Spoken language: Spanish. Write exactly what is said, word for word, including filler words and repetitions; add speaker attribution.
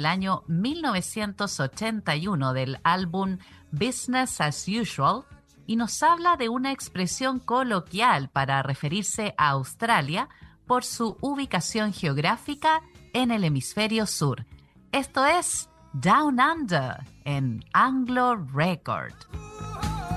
Speaker 1: el año mil novecientos ochenta y uno del álbum Business as Usual y nos habla de una expresión coloquial para referirse a Australia por su ubicación geográfica en el hemisferio sur. Esto es Down Under en Anglo Record.